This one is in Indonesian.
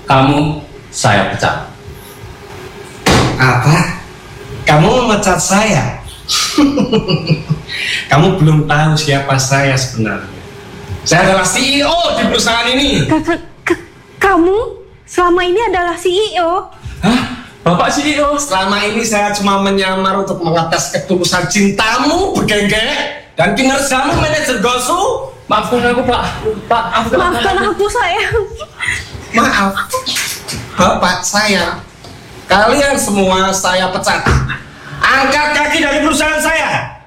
Kamu saya pecat. Apa? Kamu memecat saya? Kamu belum tahu siapa saya sebenarnya. Saya adalah CEO di perusahaan ini. Kamu selama ini adalah CEO? Hah? Bapak CEO? Selama ini saya cuma menyamar untuk mengetes ketulusan cintamu, Begengge, dan kinerjamu, manajer Gosu. Maafkan aku, Pak. Pak, Maafkan aku, sayang. Maaf, Bapak saya. Kalian semua saya pecat. Angkat kaki dari perusahaan saya.